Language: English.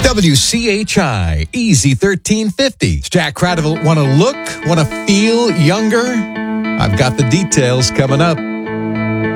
WCHI, Easy 1350. Jack Cradle, want to look, want to feel younger? I've got the details coming up.